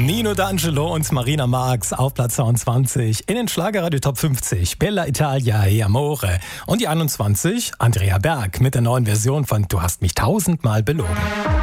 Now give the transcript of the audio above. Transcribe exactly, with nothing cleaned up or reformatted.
Nino D'Angelo und Marina Marx auf Platz zweiundzwanzig. In den Schlagerradio Top fünfzig Bella Italia e Amore. Und die einundzwanzig Andrea Berg mit der neuen Version von Du hast mich tausendmal belogen.